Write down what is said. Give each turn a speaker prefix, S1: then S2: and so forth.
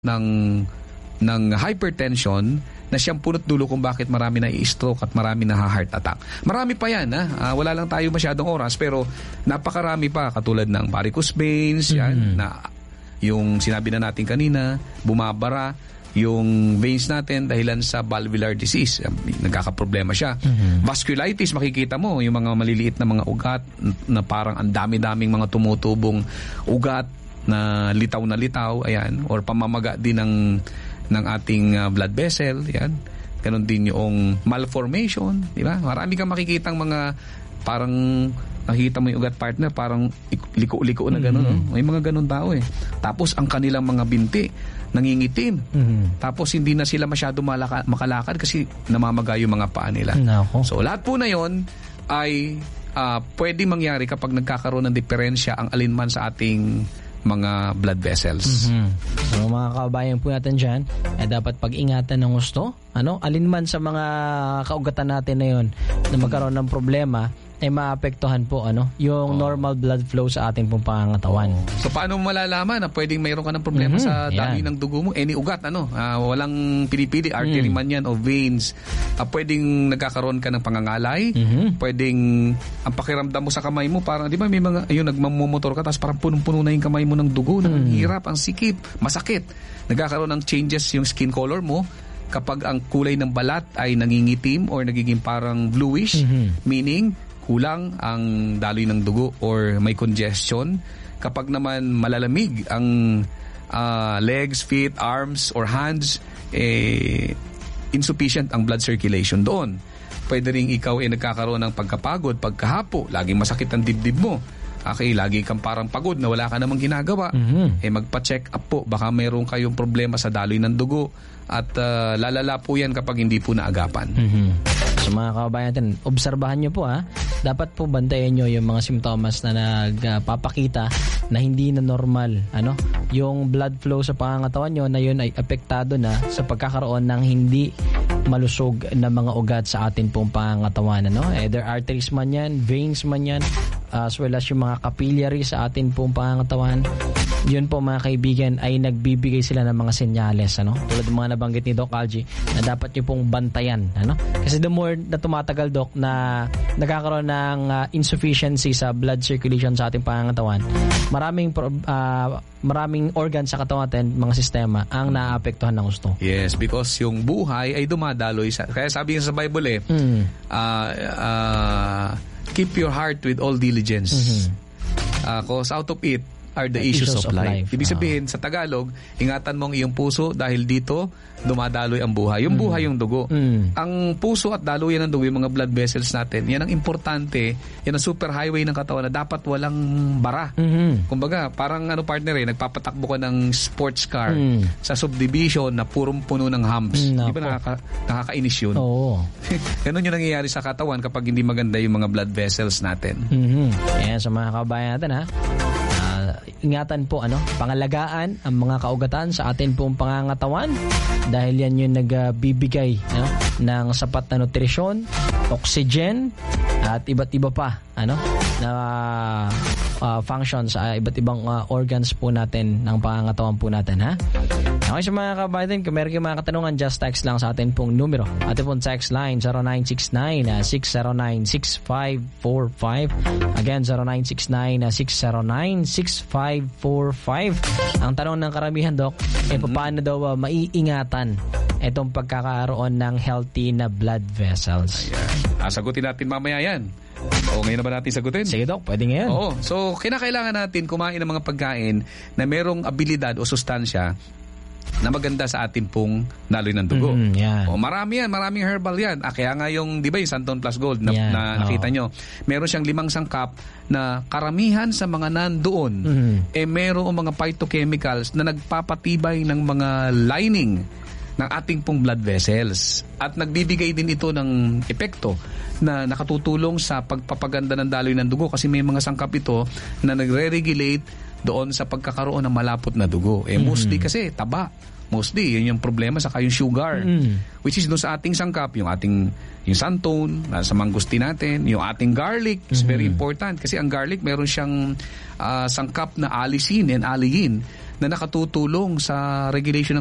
S1: ng hypertension na siyang punot dulo kung bakit marami na i-stroke at marami na heart attack. Marami pa yan, ha? Wala lang tayo masyadong oras, pero napakarami pa, katulad ng varicose veins, yan, na yung sinabi na natin kanina, bumabara yung veins natin dahilan sa valvular disease. Nagkakaproblema siya. Vasculitis, makikita mo, yung mga maliliit na mga ugat na parang ang dami-daming mga tumutubong ugat na litaw, ayan, or pamamaga din ng ating blood vessel, yan. Ganon din yung malformation, di ba? Marami kang makikitang mga parang nakita mo yung ugat partner, parang liko-liko na gano'n. No? May mga gano'n tao eh. Tapos ang kanilang mga binti nangingitim. Tapos hindi na sila masyado makalakad kasi namamaga yung mga paa nila. So lahat po na yon ay pwede mangyari kapag nagkakaroon ng diferensya ang alinman sa ating mga blood vessels.
S2: So mga kababayan po natin dyan, dapat pag-ingatan ng gusto. Alinman sa mga kaugatan natin na yun na magkaroon ng problema, ay maapektuhan po yung normal blood flow sa ating pong pangangatawan.
S1: So paano mo malalaman na pwedeng mayroon ka ng problema sa daloy ng dugo mo? Any ugat, walang pinipili, artery man yan o veins. Pwedeng nagkakaroon ka ng pangangalay. Pwedeng ang pakiramdam mo sa kamay mo, parang di ba may mga, nagmamotor ka tapos parang punong-puno na yung kamay mo ng dugo, ang hirap, ang sikip, masakit. Nagkakaroon ng changes yung skin color mo kapag ang kulay ng balat ay nangingitim or nagiging parang bluish, meaning kulang ang daloy ng dugo or may congestion. Kapag naman malalamig ang legs, feet, arms, or hands, insufficient ang blood circulation doon. Pwede rin ikaw nagkakaroon ng pagkapagod, pagkahapo, laging masakit ang dibdib mo. Okay, lagi kang parang pagod na wala ka namang ginagawa. Magpa-check up po. Baka mayroon kayong problema sa daloy ng dugo at lalala po yan kapag hindi po naagapan.
S2: So mga kababayan natin, obserbahan nyo po dapat po bantayan nyo yung mga simptomas na nagpapakita na hindi na normal. Yung blood flow sa pangangatawan nyo na yun ay apektado na sa pagkakaroon ng hindi malusog na mga ugat sa atin pong pangangatawan. Either arteries man yan, veins man yan, as well as yung mga capillary sa atin pong pangangatawan. Yun po mga kaibigan ay nagbibigay sila ng mga senyales, tulad ng mga nabanggit ni Doc Algie na dapat nyo pong bantayan, kasi the more na tumatagal, Doc, na nagkakaroon ng insufficiency sa blood circulation sa ating pangangatawan, maraming organs sa katawan natin, mga sistema ang naapektuhan ng gusto.
S1: Yes, because yung buhay ay dumadaloy kaya sabi sa Bible keep your heart with all diligence, cause out of it are the issues of life. Ibig sabihin, sa Tagalog, ingatan mo ang iyong puso dahil dito dumadaloy ang buhay. Yung buhay, yung dugo. Ang puso at daluyan ng dugo, yung mga blood vessels natin, yan ang importante, yan ang super highway ng katawan na dapat walang bara. Kumbaga, parang partner nagpapatakbo ka ng sports car sa subdivision na purong puno ng humps. Di ba nakakainis yun?
S2: Oo.
S1: Ganun yung nangyayari sa katawan kapag hindi maganda yung mga blood vessels natin.
S2: Yan, sa mga kabayan natin ingatan po pangalagaan ang mga kaugatan sa atin pong pangangatawan dahil yan yung nagbibigay ng sapat na nutrisyon, oxygen at iba't iba pa na functions sa iba't ibang organs po natin ng pangangatawan po natin. Okay, sa mga kabayan, kung meron kayong mga katanungan, just text lang sa atin pong numero. Atin pong text line 0969-609-6545. Again, 0969-609-6545. Ang tanong ng karamihan, Doc, paano daw maiingatan itong pagkakaroon ng healthy na blood vessels?
S1: Ayan. Sagutin natin mamaya yan. O ngayon na ba natin sagutin?
S2: Sige, Doc, pwede ngayon.
S1: Oo. So, kinakailangan natin kumain ng mga pagkain na merong abilidad o sustansya na maganda sa atin pong daloy ng dugo. O marami yan, maraming herbal yan. Kaya nga yung, di ba yung Santon Plus Gold na nakita nyo, meron siyang 5 sangkap na karamihan sa mga nandoon, meron mga phytochemicals na nagpapatibay ng mga lining ng ating pong blood vessels. At nagbibigay din ito ng epekto na nakatutulong sa pagpapaganda ng daloy ng dugo kasi may mga sangkap ito na nagre-regulate doon sa pagkakaroon ng malapot na dugo. Mostly kasi taba Mostly, yun yung problema. Saka yung sugar. Which is doon sa ating sangkap, yung santone, sa mangustin natin, yung ating garlic is very important. Kasi ang garlic, meron siyang sangkap na allicin and allicin na nakatutulong sa regulation